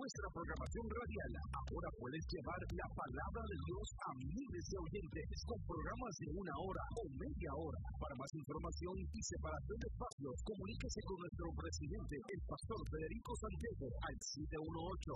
nuestra programación radial. Ahora puedes llevar la palabra de Dios a miles de oyentes con programas de 1 hora o media hora. Para más información y separación de espacios, comuníquese con nuestro presidente, el pastor Federico Santiago, al